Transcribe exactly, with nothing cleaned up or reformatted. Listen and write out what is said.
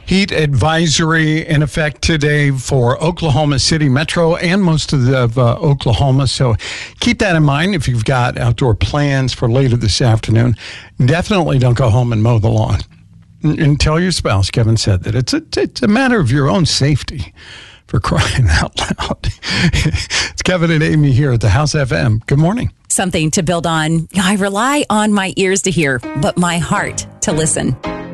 Heat advisory in effect today for Oklahoma City Metro and most of, the, of uh, Oklahoma. So keep that in mind if you've got outdoor plans for later this afternoon. Definitely don't go home and mow the lawn. And, and tell your spouse, Kevin said, that it's a, it's a matter of your own safety, for crying out loud. It's Kevin and Amy here at the House F M. Good morning. Something to build on. I rely on my ears to hear, but my heart to listen.